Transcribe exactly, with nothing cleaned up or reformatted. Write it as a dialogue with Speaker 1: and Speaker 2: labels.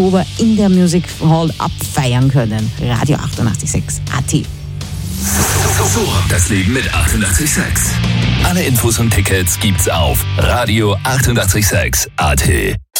Speaker 1: in der Music Hall abfeiern können. Radio achtundachtzig Komma sechs A T.
Speaker 2: So, das Leben mit achtundachtzig Komma sechs. Alle Infos und Tickets gibt's auf Radio achtundachtzig Komma sechs A T.